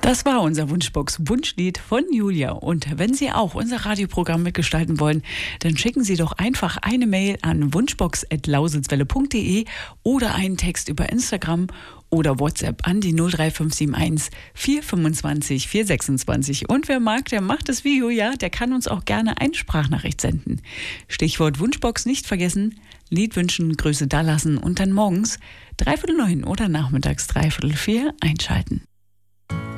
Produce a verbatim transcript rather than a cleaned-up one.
Das war unser Wunschbox-Wunschlied von Julia. Und wenn Sie auch unser Radioprogramm mitgestalten wollen, dann schicken Sie doch einfach eine Mail an wunschbox at lausitzwelle punkt de oder einen Text über Instagram oder WhatsApp an die null drei fünf sieben eins vier fünfundzwanzig vier sechsundzwanzig. Und wer mag, der macht das Video, ja, der kann uns auch gerne eine Sprachnachricht senden. Stichwort Wunschbox nicht vergessen, Lied wünschen, Grüße dalassen und dann morgens dreiviertel neun oder nachmittags dreiviertel vier einschalten.